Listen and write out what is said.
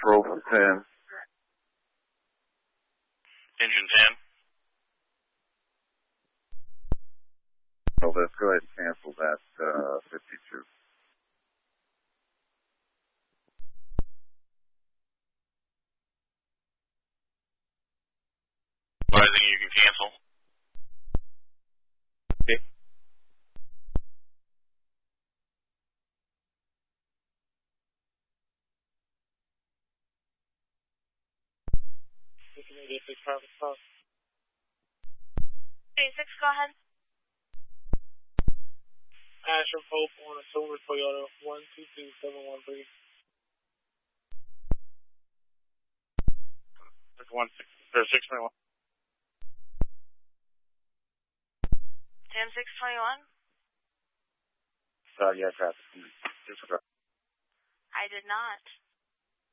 Roll for 10. Engine 10. So let's go ahead and cancel that 52. Advising you can cancel. Okay. Hey, 6, go ahead. Asher Pope on a silver Toyota 122713. There's 621. 10621. Yeah, traffic. I did not.